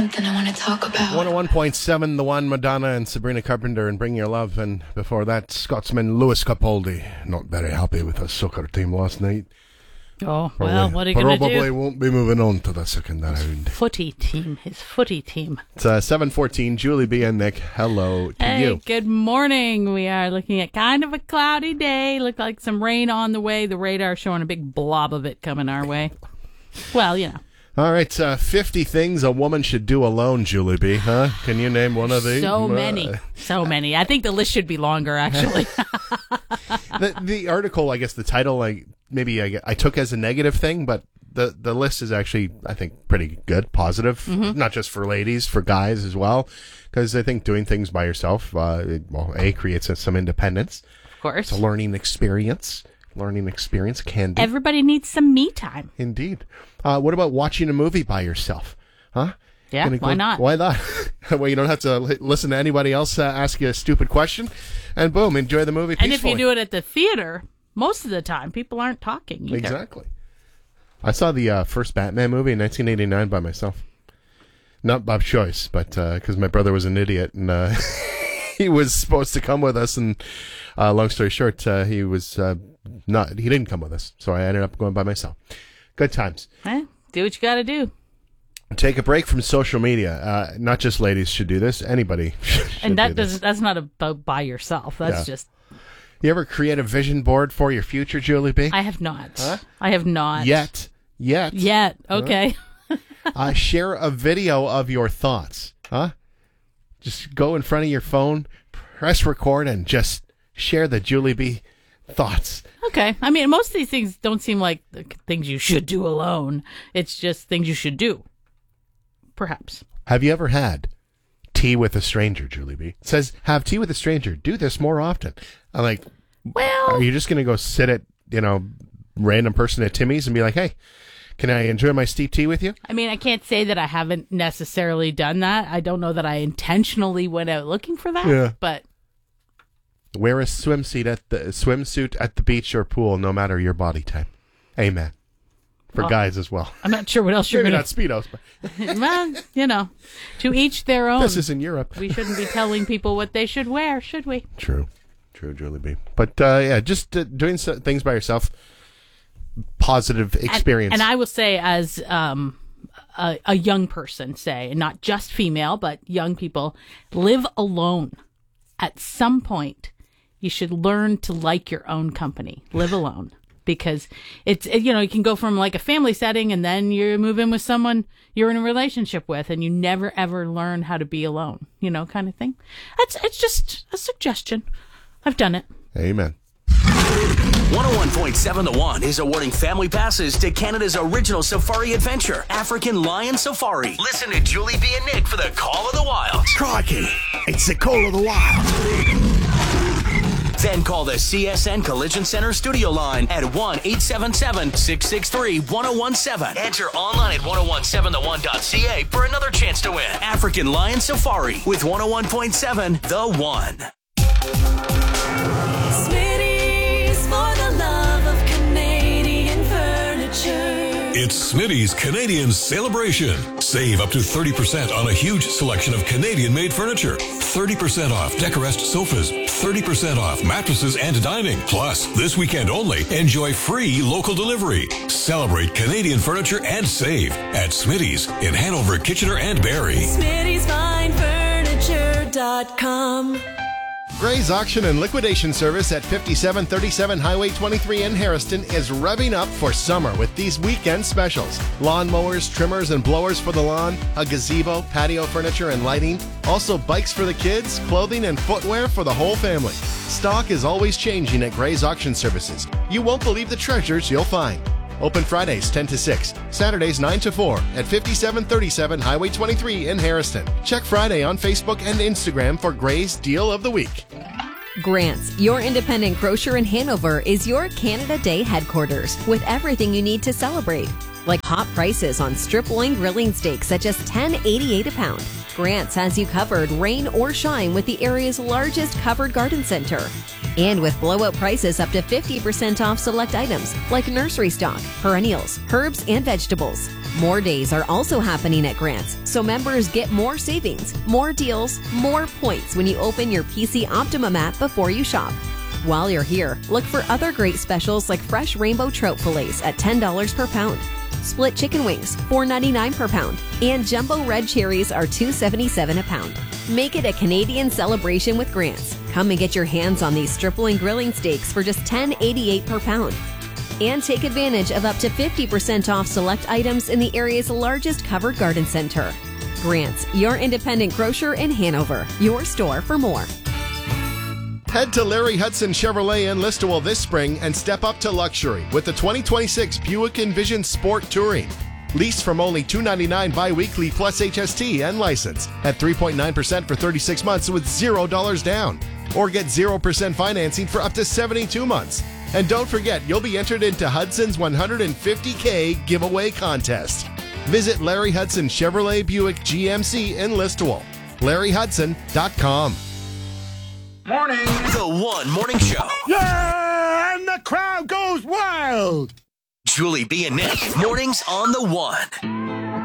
something I want to talk about. 101.7, The One, Madonna and Sabrina Carpenter and Bring Your Love. And before that, Scotsman Lewis Capaldi. Not very happy with his soccer team last night. Oh, well, what are you going to do? Probably won't be moving on to the second round. His footy team. It's 7:14. Julie B. and Nick, hello to you. Good morning. We are looking at kind of a cloudy day. Look like some rain on the way. The radar showing a big blob of it coming our way. Well, you know. All right, 50 things a woman should do alone, Julie B. Huh? Can you name one of these? So many. I think the list should be longer, actually. The article, I guess the title, maybe I took as a negative thing, but the list is actually, I think, pretty good, positive, not just for ladies, for guys as well, because I think doing things by yourself, creates some independence. Of course. It's a learning experience can be. Everybody needs some me time. Indeed. What about watching a movie by yourself? Huh? Yeah, why not? Why not? Well, you don't have to listen to anybody else ask you a stupid question, and boom, enjoy the movie peacefully. And if you do it at the theater, most of the time, people aren't talking either. Exactly. I saw the first Batman movie in 1989 by myself. Not by choice, but because my brother was an idiot, and he was supposed to come with us, and long story short, he was not. He didn't come with us, so I ended up going by myself. Good times. Do what you got to do. Take a break from social media. Not just ladies should do this. Anybody should and do this. That's not about by yourself. That's just. You ever create a vision board for your future, Julie B? I have not. Huh? I have not. Yet. Okay. Share a video of your thoughts. Huh? Just go in front of your phone, press record, and just share the Julie B thoughts. Okay. I mean, most of these things don't seem like things you should do alone. It's just things you should do. Perhaps. Have you ever had tea with a stranger, Julie B? It says, have tea with a stranger. Do this more often. I'm like, well, are you just going to go sit at, random person at Timmy's and be like, hey, can I enjoy my steep tea with you? I mean, I can't say that I haven't necessarily done that. I don't know that I intentionally went out looking for that, but... Wear a swimsuit at the beach or pool, no matter your body type. Amen. For guys as well. I'm not sure what else you're going to... Maybe not Speedos. But... well, to each their own. This is in Europe. We shouldn't be telling people what they should wear, should we? True, Julie B. But, just doing things by yourself, positive experience. And I will say, as a young person, not just female, but young people, live alone. At some point, you should learn to like your own company. Live alone. Because you can go from like a family setting and then you move in with someone you're in a relationship with and you never ever learn how to be alone, kind of thing. It's just a suggestion. I've done it. Amen. 101.7 The One is awarding family passes to Canada's original safari adventure, African Lion Safari. Listen to Julie B. and Nick for the Call of the Wild. Crikey, it's the Call of the Wild. Then call the CSN Collision Center studio line at 1-877-663-1017. Enter online at 1017theone.ca for another chance to win African Lion Safari with 101.7 The One. Smitty's for the love of Canadian furniture. It's Smitty's Canadian Celebration. Save up to 30% on a huge selection of Canadian-made furniture. 30% off Decorest sofas. 30% off mattresses and dining. Plus, this weekend only, enjoy free local delivery. Celebrate Canadian furniture and save at Smitty's in Hanover, Kitchener, and Barrie. Smitty'sFineFurniture.com. Gray's Auction and Liquidation Service at 5737 Highway 23 in Harrison is revving up for summer with these weekend specials. Lawn mowers, trimmers, and blowers for the lawn, a gazebo, patio furniture, and lighting. Also bikes for the kids, clothing, and footwear for the whole family. Stock is always changing at Gray's Auction Services. You won't believe the treasures you'll find. Open Fridays 10 to 6, Saturdays 9 to 4 at 5737 Highway 23 in Harrison. Check Friday on Facebook and Instagram for Gray's Deal of the Week. Grants, your independent grocer in Hanover, is your Canada Day headquarters with everything you need to celebrate. Like hot prices on strip loin grilling steaks at just $10.88 a pound. Grants has you covered rain or shine with the area's largest covered garden center. And with blowout prices up to 50% off select items like nursery stock, perennials, herbs, and vegetables. More days are also happening at Grants, so members get more savings, more deals, more points when you open your PC Optimum app before you shop. While you're here, look for other great specials like fresh rainbow trout fillets at $10 per pound. Split chicken wings, $4.99 per pound. And jumbo red cherries are $2.77 a pound. Make it a Canadian celebration with Grants. Come and get your hands on these stripling grilling steaks for just $10.88 per pound. And take advantage of up to 50% off select items in the area's largest covered garden center. Grants, your independent grocer in Hanover. Your store for more. Head to Larry Hudson Chevrolet in Listowel this spring and step up to luxury with the 2026 Buick Envision Sport Touring. Lease from only $299 bi-weekly plus HST and license at 3.9% for 36 months with $0 down. Or get 0% financing for up to 72 months. And don't forget, you'll be entered into Hudson's $150K giveaway contest. Visit Larry Hudson Chevrolet Buick GMC in Listowel. LarryHudson.com. Morning. The One Morning Show. Yeah, and the crowd goes wild. Julie B and Nick. Mornings on The One.